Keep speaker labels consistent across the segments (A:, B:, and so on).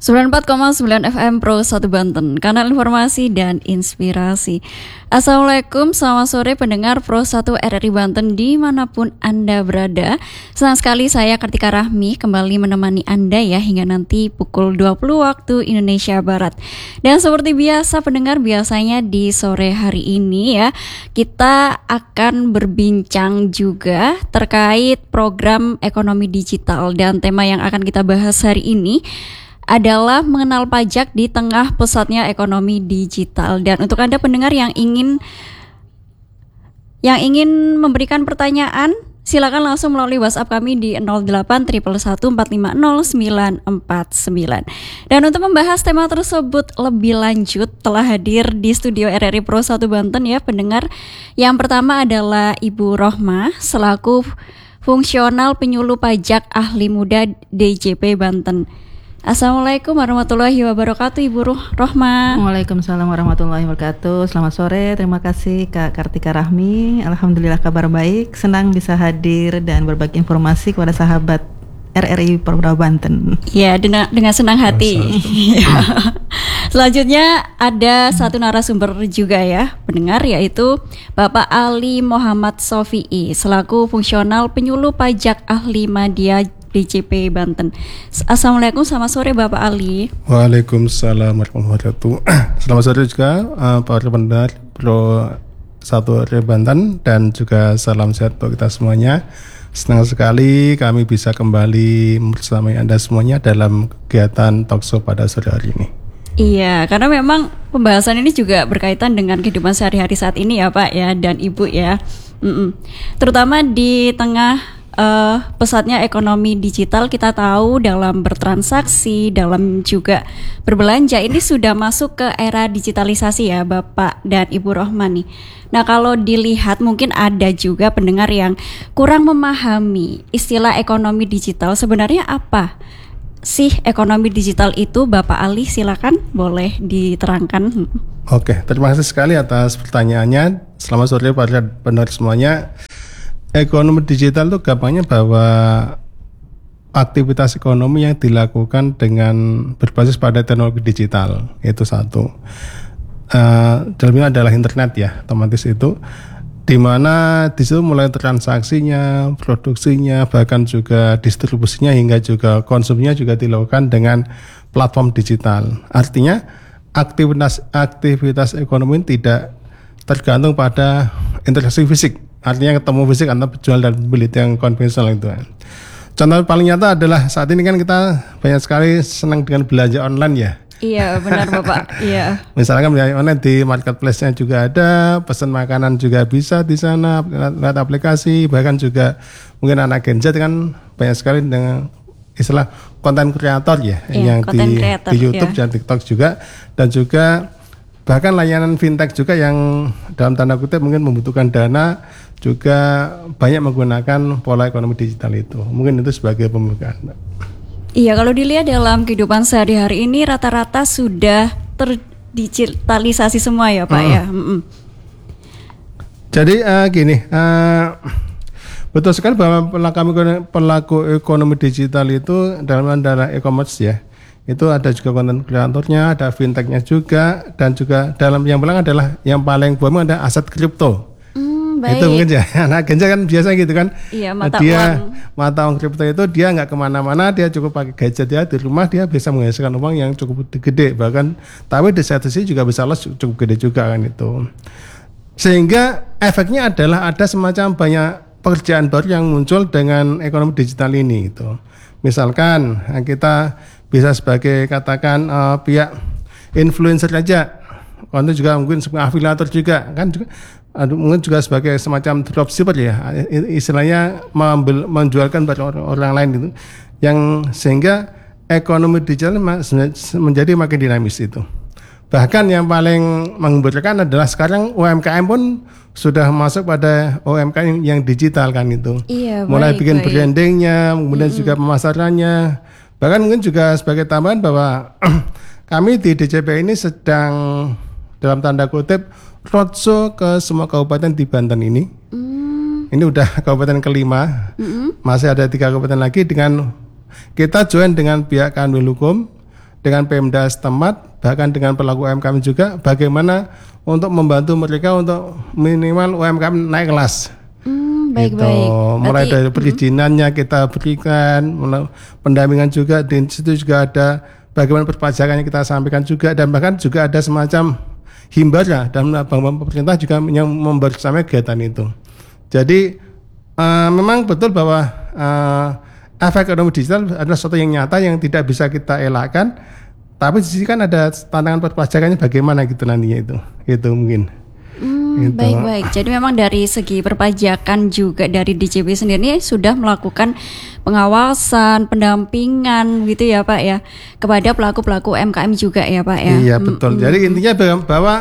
A: 94,9 FM Pro 1 Banten, kanal informasi dan inspirasi. Assalamualaikum, selamat sore pendengar Pro 1 RRI Banten dimanapun Anda berada. Senang sekali saya Kartika Rahmi kembali menemani Anda ya hingga nanti pukul 20 waktu Indonesia Barat. Dan seperti biasa pendengar, biasanya di sore hari ini ya kita akan berbincang juga terkait program ekonomi digital. Dan tema yang akan kita bahas hari ini adalah mengenal pajak di tengah pesatnya ekonomi digital. Dan untuk Anda pendengar yang ingin memberikan pertanyaan, silakan langsung melalui WhatsApp kami di 081114509949. Dan untuk membahas tema tersebut lebih lanjut telah hadir di studio RRI Pro 1 Banten ya pendengar. Yang pertama adalah Ibu Rohma selaku fungsional penyuluh pajak ahli muda DJP Banten. Assalamualaikum warahmatullahi wabarakatuh, Ibu Rohma.
B: Waalaikumsalam warahmatullahi wabarakatuh. Selamat sore, terima kasih Kak Kartika Rahmi. Alhamdulillah kabar baik, senang bisa hadir dan berbagi informasi kepada sahabat RRI Pro Banten. Ya, dengan senang hati.
A: Selanjutnya ada satu narasumber juga ya, pendengar, yaitu Bapak Ali Muhammad Sofi'i selaku fungsional penyuluh pajak ahli media DJP Banten. Assalamualaikum, selamat sore Bapak Ali.
C: Waalaikumsalam warahmatullahi wabarakatuh. Selamat sore juga para pendengar Pro 1 RRI Banten dan juga salam sehat untuk kita semuanya. Senang sekali kami bisa kembali bersama Anda semuanya dalam kegiatan talkshow pada sore hari ini.
A: Iya, karena memang pembahasan ini juga berkaitan dengan kehidupan sehari-hari saat ini ya Pak ya dan Ibu ya. Terutama di tengah pesatnya ekonomi digital, kita tahu dalam bertransaksi, dalam juga berbelanja ini sudah masuk ke era digitalisasi ya Bapak dan Ibu Rohma nih. Nah kalau dilihat mungkin ada juga pendengar yang kurang memahami istilah ekonomi digital. Sebenarnya apa sih ekonomi digital itu? Bapak Ali silakan boleh diterangkan.
C: Oke, terima kasih sekali atas pertanyaannya. Selamat sore para pendengar semuanya. Ekonomi digital itu gampangnya bahwa aktivitas ekonomi yang dilakukan dengan berbasis pada teknologi digital, itu satu. Dalamnya adalah internet ya, otomatis itu, di mana di situ mulai transaksinya, produksinya, bahkan juga distribusinya hingga juga konsumsinya juga dilakukan dengan platform digital. Artinya aktivitas ekonomi tidak tergantung pada interaksi fisik. Artinya ketemu fisik antara penjual dan pembeli yang konvensional itu. Contoh paling nyata adalah saat ini kan kita banyak sekali senang dengan belanja online ya.
A: Iya benar Bapak. Iya.
C: Misalkan belanja online di marketplace-nya juga ada, pesan makanan juga bisa di sana lewat aplikasi, bahkan juga mungkin anak Gen Z kan banyak sekali dengan istilah konten kreator ya, yang di YouTube dan TikTok juga, dan juga bahkan layanan fintech juga yang dalam tanda kutip mungkin membutuhkan dana juga banyak menggunakan pola ekonomi digital itu. Mungkin itu sebagai pembukaan.
A: Iya, kalau dilihat dalam kehidupan sehari-hari ini rata-rata sudah terdigitalisasi semua ya Pak ya.
C: Jadi gini, betul sekali bahwa pelaku ekonomi digital itu dalam adalah e-commerce ya. Itu ada juga konten kreatornya, ada fintechnya juga, dan juga dalam yang belakang adalah yang paling booming ada aset kripto.
A: Baik.
C: Itu mungkin ya, anak Genja kan biasa gitu kan.
A: Iya,
C: mata uang kripto itu dia nggak kemana-mana, dia cukup pakai gadget ya di rumah, dia bisa menghasilkan uang yang cukup gede, bahkan tapi di satu sisi juga bisa loss cukup gede juga kan itu. Sehingga efeknya adalah ada semacam banyak pekerjaan baru yang muncul dengan ekonomi digital ini gitu. Misalkan kita bisa sebagai katakan pihak influencer aja, konten juga mungkin sebagai afiliator juga kan juga. Mungkin juga sebagai semacam dropshipper ya, istilahnya menjualkan pada orang lain itu, yang sehingga ekonomi digital menjadi makin dinamis itu. Bahkan yang paling mengembirakan adalah sekarang UMKM pun sudah masuk pada UMKM yang digital kan itu.
A: Iya,
C: mulai bikin brandingnya, kemudian juga pemasarannya. Bahkan mungkin juga sebagai tambahan bahwa kami di DJP ini sedang dalam tanda kutip roadshow ke semua kabupaten di Banten ini. Ini udah kabupaten kelima. Masih ada 3 kabupaten lagi dengan kita join dengan pihak Kanwil Hukum dengan Pemda setempat, bahkan dengan pelaku UMKM juga, bagaimana untuk membantu mereka untuk minimal UMKM naik kelas.
A: Baik-baik.
C: Mulai dari perizinannya kita berikan, pendampingan juga, di situ juga ada bagaimana perpajakannya kita sampaikan juga, dan bahkan juga ada semacam himbar ya, dan pemerintah juga yang membersamai kegiatan itu. Jadi memang betul bahwa efek ekonomi digital adalah sesuatu yang nyata yang tidak bisa kita elakkan, tapi di sini kan ada tantangan perpajakannya bagaimana gitu nantinya itu mungkin. Gitu.
A: Baik-baik. Jadi memang dari segi perpajakan juga dari DJP sendiri sudah melakukan pengawasan, pendampingan gitu ya Pak ya, kepada pelaku-pelaku UMKM juga ya Pak ya.
C: Iya betul. Jadi intinya bahwa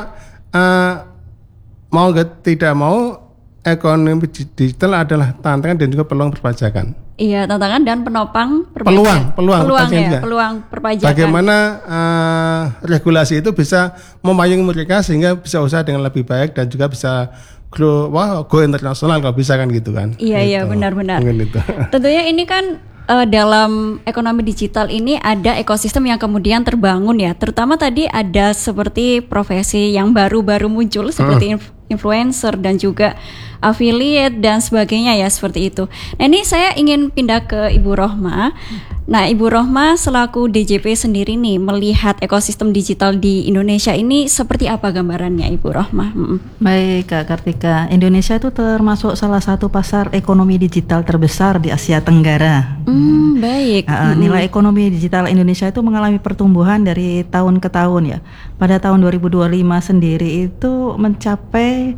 C: mau tidak mau ekonomi digital adalah tantangan dan juga peluang perpajakan.
A: Iya, tantangan dan penopang
C: peluang
A: ya, peluang perpajakan.
C: Bagaimana regulasi itu bisa memayungi mereka sehingga bisa usaha dengan lebih baik dan juga bisa go internasional kalau bisa kan gitu kan.
A: Iya,
C: gitu.
A: benar-benar.
C: Gitu.
A: Tentunya ini kan dalam ekonomi digital ini ada ekosistem yang kemudian terbangun ya. Terutama tadi ada seperti profesi yang baru-baru muncul seperti influencer dan juga affiliate dan sebagainya ya, seperti itu. Nah ini saya ingin pindah ke Ibu Rohma. Nah Ibu Rohma selaku DJP sendiri nih melihat ekosistem digital di Indonesia ini seperti apa gambarannya Ibu Rohma?
B: Baik Kak Kartika, Indonesia itu termasuk salah satu pasar ekonomi digital terbesar di Asia Tenggara.
A: Baik.
B: Nilai ekonomi digital Indonesia itu mengalami pertumbuhan dari tahun ke tahun ya. Pada tahun 2025 sendiri itu mencapai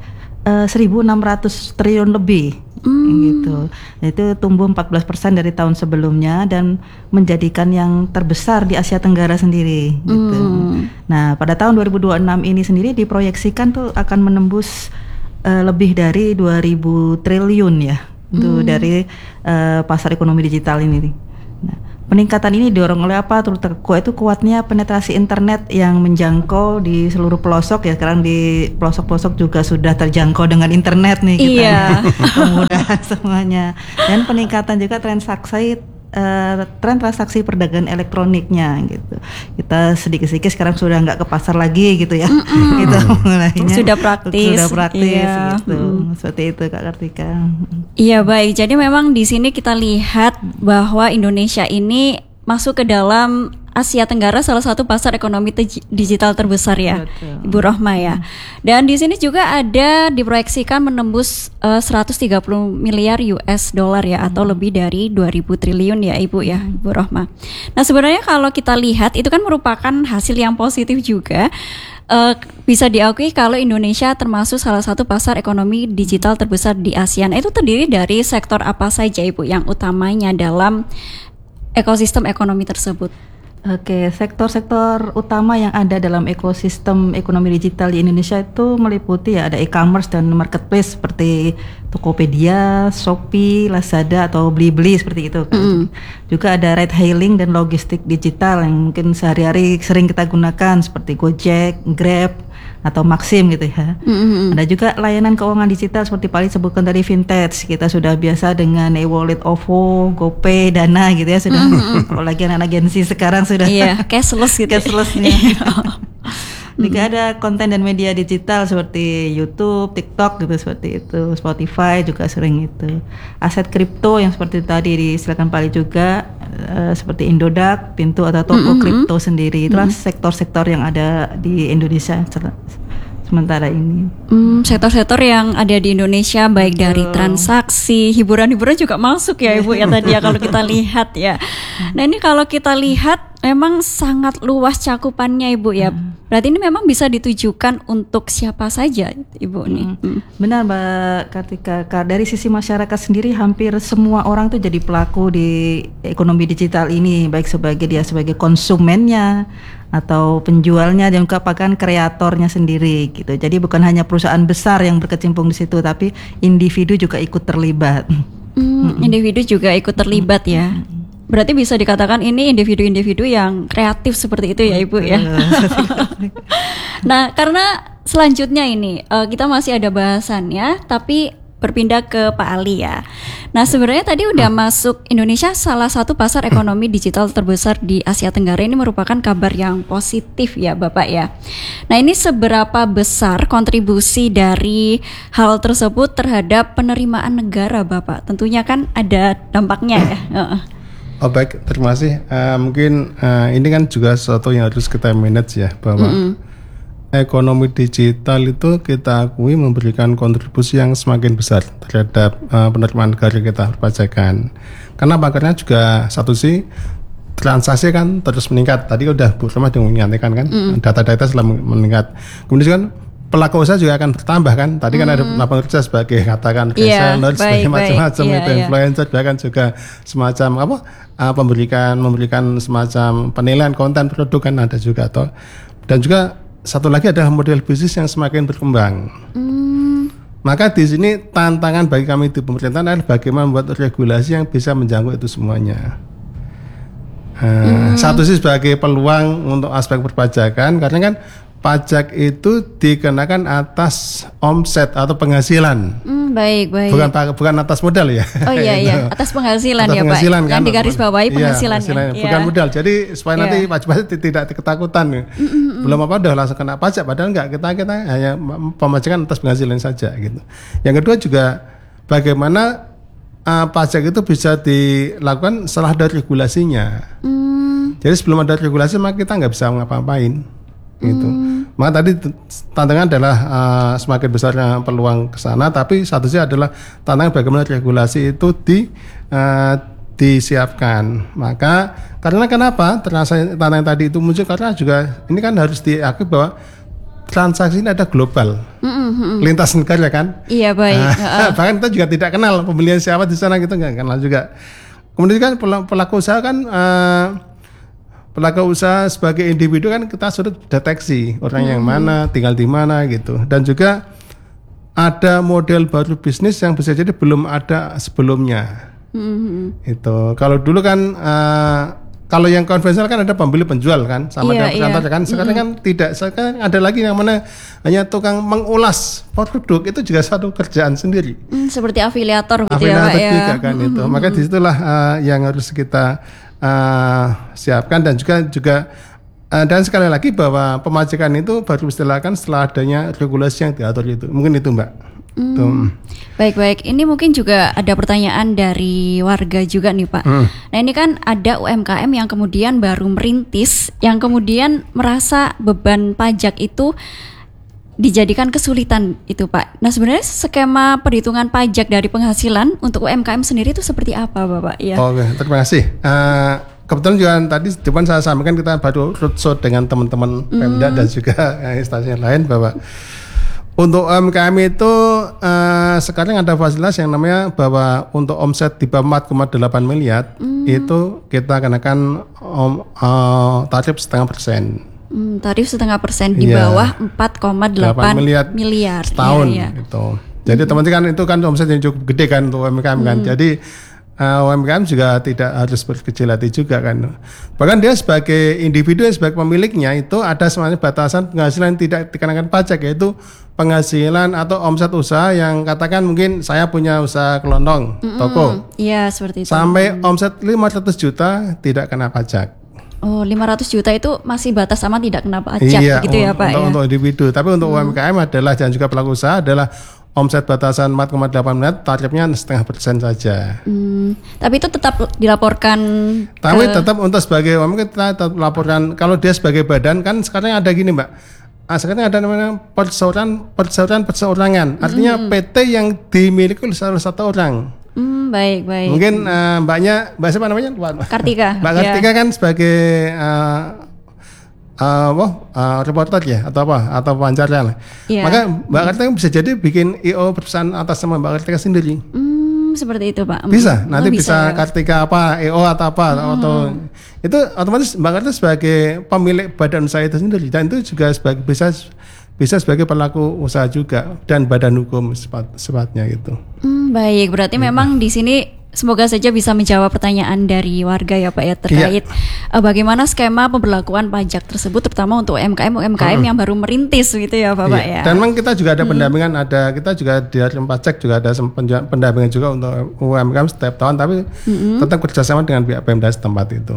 B: 1.600 triliun lebih gitu. Itu tumbuh 14% dari tahun sebelumnya dan menjadikan yang terbesar di Asia Tenggara sendiri gitu. Nah, pada tahun 2026 ini sendiri diproyeksikan tuh akan menembus lebih dari 2.000 triliun ya. Itu dari pasar ekonomi digital ini. Nah, peningkatan ini didorong oleh apa? Itu kuatnya penetrasi internet yang menjangkau di seluruh pelosok ya. Sekarang di pelosok-pelosok juga sudah terjangkau dengan internet nih kita.
A: Iya.
B: Kemudahan semuanya. Dan peningkatan juga tren transaksi perdagangan elektroniknya gitu. Kita sedikit-sedikit sekarang sudah nggak ke pasar lagi gitu ya. Gitu mulainya.
A: Sudah praktis
B: iya. Gitu. Seperti itu Kak Kartika.
A: Iya baik. Jadi memang di sini kita lihat bahwa Indonesia ini masuk ke dalam Asia Tenggara salah satu pasar ekonomi digital terbesar ya. Betul. Ibu Rohma ya. Dan di sini juga ada diproyeksikan menembus 130 miliar US dollar ya, atau lebih dari 2.000 triliun ya Ibu ya, Ibu Rohma. Nah sebenarnya kalau kita lihat itu kan merupakan hasil yang positif juga. Bisa diakui kalau Indonesia termasuk salah satu pasar ekonomi digital terbesar di ASEAN. Itu terdiri dari sektor apa saja Ibu yang utamanya dalam ekosistem ekonomi tersebut?
B: Oke, sektor-sektor utama yang ada dalam ekosistem ekonomi digital di Indonesia itu meliputi ya ada e-commerce dan marketplace seperti Tokopedia, Shopee, Lazada atau Blibli seperti itu. Juga ada ride hailing dan logistik digital yang mungkin sehari-hari sering kita gunakan seperti Gojek, Grab atau Maxim gitu ya. Ada juga layanan keuangan digital seperti paling sebutkan dari vintage. Kita sudah biasa dengan e-wallet OVO, GoPay, Dana gitu ya sudah. Apalagi anak agensi sekarang sudah
A: cashless gitu.
B: Cashlessnya. Juga ada konten dan media digital seperti YouTube, TikTok gitu seperti itu. Spotify juga sering itu. Aset kripto yang seperti tadi disilakan Pali juga seperti Indodax, Pintu atau toko kripto sendiri. Itulah sektor-sektor yang ada di Indonesia sementara ini.
A: Sektor-sektor yang ada di Indonesia baik dari transaksi, hiburan-hiburan juga masuk ya Ibu ya tadi ya kalau kita lihat ya. Nah ini kalau kita lihat memang sangat luas cakupannya Ibu ya. Berarti ini memang bisa ditujukan untuk siapa saja Ibu nih.
B: Benar Mbak Kartika. Dari sisi masyarakat sendiri hampir semua orang tuh jadi pelaku di ekonomi digital ini, baik sebagai konsumennya atau penjualnya dan juga bahkan kreatornya sendiri gitu. Jadi bukan hanya perusahaan besar yang berkecimpung di situ, tapi individu juga ikut terlibat.
A: Individu juga ikut terlibat ya. Berarti bisa dikatakan ini individu-individu yang kreatif seperti itu ya Ibu ya. Nah karena selanjutnya ini kita masih ada bahasannya, tapi berpindah ke Pak Ali ya. Nah sebenarnya tadi udah masuk Indonesia salah satu pasar ekonomi digital terbesar di Asia Tenggara, ini merupakan kabar yang positif ya Bapak ya. Nah ini seberapa besar kontribusi dari hal tersebut terhadap penerimaan negara Bapak? Tentunya kan ada dampaknya ya.
C: Oh baik, terima kasih. Mungkin ini kan juga sesuatu yang harus kita manage ya, bahwa ekonomi digital itu kita akui memberikan kontribusi yang semakin besar terhadap penerimaan negara kita perpajakan. Karena karena juga satu sih transaksi kan terus meningkat. Tadi udah Bu Roma menyampaikan kan, data-data selalu meningkat. Kemudian kan pelaku usaha juga akan bertambah kan. Tadi kan ada lapangan kerja sebagai katakan reseller, sebagai macam-macam itu influencer, bahkan juga semacam memberikan semacam penilaian konten produk kan ada juga toh. Dan juga satu lagi adalah model bisnis yang semakin berkembang. Maka di sini tantangan bagi kami di pemerintahan adalah bagaimana membuat regulasi yang bisa menjangkau itu semuanya. Satu sih sebagai peluang untuk aspek perpajakan, karena kan pajak itu dikenakan atas omset atau penghasilan.
A: Baik.
C: Bukan atas modal ya.
A: Oh iya, atas penghasilan
C: atas
A: ya
C: penghasilan,
A: Pak.
C: Kan?
A: Yang digarisbawahi penghasilan.
C: Bukan modal. Jadi supaya nanti pajak tidak ketakutan. Belum apa udah langsung kena pajak, padahal enggak, kita hanya pemajakan atas penghasilan saja gitu. Yang kedua juga bagaimana pajak itu bisa dilakukan setelah ada regulasinya. Jadi sebelum ada regulasi maka kita nggak bisa ngapa-ngapain gitu. Maka tadi tantangan adalah semakin besarnya peluang ke sana, tapi satu sih adalah tantangan bagaimana regulasi itu disiapkan. Maka karena kenapa tantangan tadi itu muncul, karena juga ini kan harus diakui bahwa transaksi ini ada global, lintas negara kan.
A: Iya baik.
C: Bahkan kita juga tidak kenal pembelian siapa di sana, gitu nggak kenal juga. Kemudian kan pelaku usaha kan pelaku usaha sebagai individu kan kita sudah deteksi orang yang mana, tinggal di mana gitu. Dan juga ada model baru bisnis yang bisa jadi belum ada sebelumnya. Itu kalau dulu kan kalau yang konvensional kan ada pembeli penjual kan, sama ada perantara kan. Sekarang kan tidak. Sekarang ada lagi yang mana hanya tukang mengulas produk, itu juga satu kerjaan sendiri.
A: Seperti afiliator gitu
C: ya Pak ya. Juga kan itu. Maka disitulah yang harus kita siapkan, dan juga dan sekali lagi bahwa pemajakan itu baru dilakukan setelah adanya regulasi yang diatur itu. Mungkin itu Mbak.
A: Baik. Ini mungkin juga ada pertanyaan dari warga juga nih Pak. Nah ini kan ada UMKM yang kemudian baru merintis, yang kemudian merasa beban pajak itu dijadikan kesulitan itu Pak. Nah sebenarnya skema perhitungan pajak dari penghasilan untuk UMKM sendiri itu seperti apa Bapak? Ya.
C: Oke, terima kasih. Kebetulan juga tadi depan saya sampaikan kita baru roadshow dengan teman-teman Pemda dan juga instansi lain bahwa untuk UMKM itu sekarang ada fasilitas yang namanya bahwa untuk omset di bawah 4,8 miliar itu kita kenakan tarif 0,5%.
A: Tarif 0,5% di bawah 4,8 miliar
C: setahun gitu. Jadi teman-teman kan itu kan omset yang cukup gede kan untuk UMKM kan. Jadi UMKM juga tidak harus berkecil hati juga kan. Bahkan dia sebagai individu, sebagai pemiliknya itu ada sebenarnya batasan penghasilan tidak dikenakan pajak, yaitu penghasilan atau omset usaha yang katakan mungkin saya punya usaha kelontong, toko.
A: Iya, seperti itu.
C: Sampai omset 500 juta tidak kena pajak.
A: Oh, 500 juta itu masih batas sama tidak kena pajak gitu ya Pak ya.
C: Untuk individu, tapi untuk UMKM adalah dan juga pelaku usaha adalah omset batasan 4,8 miliar, tarifnya 0,5% saja.
A: Tapi itu tetap dilaporkan.
C: Tapi tetap untuk sebagai UMKM kita tetap laporkan. Kalau dia sebagai badan kan sekarang ada gini Mbak. Sekarang ada namanya perseorangan. Artinya PT yang dimiliki oleh salah satu orang.
A: Baik.
C: Mungkin Mbak siapa namanya?
A: Kartika.
C: Mbak Kartika kan sebagai reporter ya atau wawancara lah. Maka Mbak Kartika bisa jadi bikin IO perusahaan atas nama Mbak Kartika sendiri.
A: Seperti itu Pak.
C: Bisa, nanti bisa Kartika IO atau atau itu otomatis Mbak Kartika sebagai pemilik badan usaha itu sendiri, dan itu juga bisa sebagai pelaku usaha juga dan badan hukum sepatnya gitu.
A: Baik, berarti memang di sini semoga saja bisa menjawab pertanyaan dari warga ya Pak ya terkait bagaimana skema pemberlakuan pajak tersebut terutama untuk UMKM yang baru merintis gitu ya Pak ya.
C: Dan memang kita juga ada pendampingan, kita juga di Dijen Pajak juga ada pendampingan juga untuk UMKM setiap tahun, tapi tetap kerjasama dengan pihak Pemda setempat itu.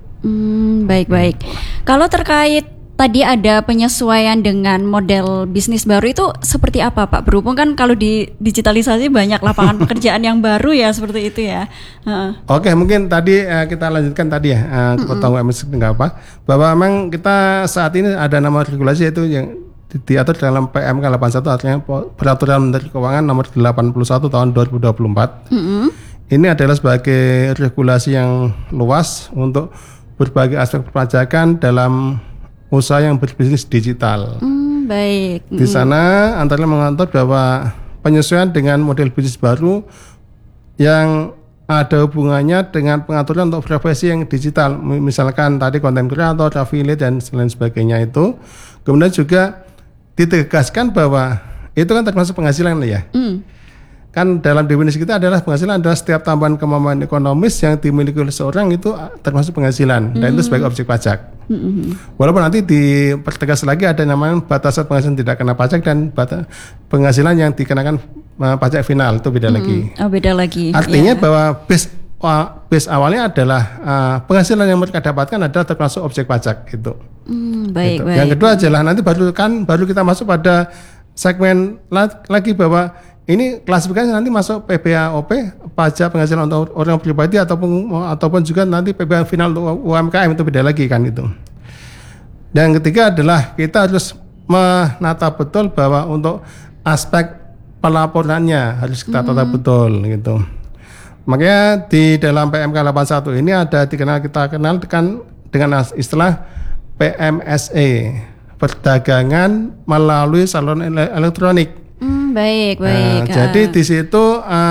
A: Baik. Kalau terkait tadi ada penyesuaian dengan model bisnis baru itu seperti apa Pak? Berhubung kan kalau di digitalisasi banyak lapangan pekerjaan yang baru ya seperti itu ya.
C: Oke, mungkin tadi kita lanjutkan tadi ya, potong nggak apa. Bahwa memang kita saat ini ada nama regulasi itu yang diatur dalam PMK 81 artinya Peraturan Menteri Keuangan nomor 81 tahun 2024. Ini adalah sebagai regulasi yang luas untuk berbagai aspek perpajakan dalam usaha yang berbisnis digital.
A: Baik.
C: Di sana antara mengatur bahwa penyesuaian dengan model bisnis baru yang ada hubungannya dengan pengaturan untuk profesi yang digital, misalkan tadi konten kreator, affiliate dan lain sebagainya itu. Kemudian juga ditegaskan bahwa itu kan termasuk penghasilan ya. Kan dalam definisi kita adalah penghasilan adalah setiap tambahan kemampuan ekonomis yang dimiliki oleh seorang itu termasuk penghasilan dan itu sebagai objek pajak. Walaupun nanti dipertegas lagi ada namanya batasan penghasilan tidak kena pajak dan penghasilan yang dikenakan pajak final itu beda lagi.
A: Beda lagi.
C: Artinya bahwa base awalnya adalah penghasilan yang mereka dapatkan adalah termasuk objek pajak gitu.
A: Baik.
C: Yang kedua adalah nanti baru kita masuk pada segmen lagi bahwa ini klasifikasi nanti masuk PPAOP, pajak penghasilan untuk orang pribadi ataupun juga nanti PPA final untuk UMKM itu beda lagi kan itu. Dan ketiga adalah kita harus menata betul bahwa untuk aspek pelaporannya harus kita tata betul gitu. Makanya di dalam PMK 81 ini ada kita kenal dengan istilah PMSE, perdagangan melalui salon elektronik.
A: Baik.
C: Jadi di situ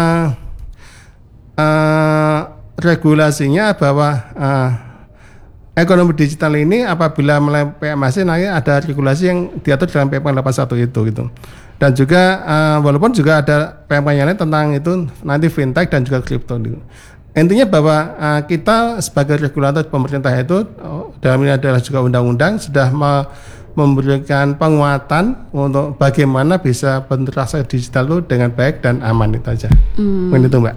C: regulasinya bahwa ekonomi digital ini apabila melalui PMSE nanti ada regulasi yang diatur dalam PMK 81 itu gitu. Dan juga walaupun juga ada PMK yang lain tentang itu nanti fintech dan juga kripto gitu. Intinya bahwa kita sebagai regulator pemerintah itu dalam ini adalah juga undang-undang sudah memberikan penguatan untuk bagaimana bisa bertransaksi digital itu dengan baik dan aman itu aja. Begitu Mbak.